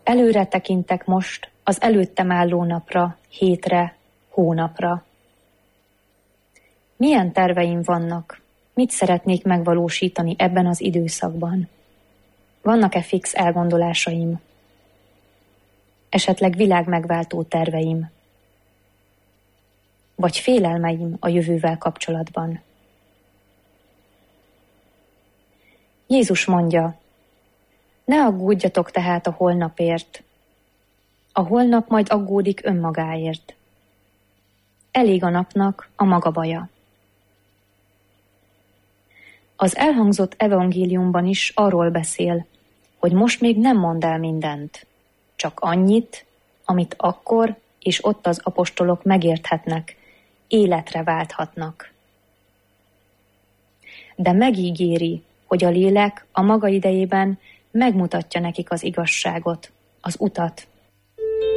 Előre tekintek most az előttem álló napra, hétre, hónapra. Milyen terveim vannak? Mit szeretnék megvalósítani ebben az időszakban? Vannak-e fix elgondolásaim? Esetleg világmegváltó terveim? Vagy félelmeim a jövővel kapcsolatban? Jézus mondja, ne aggódjatok tehát a holnapért. A holnap majd aggódik önmagáért. Elég a napnak a maga baja. Az elhangzott evangéliumban is arról beszél, hogy most még nem mond el mindent, csak annyit, amit akkor és ott az apostolok megérthetnek, életre válthatnak. De megígéri, hogy a lélek a maga idejében megmutatja nekik az igazságot, az utat,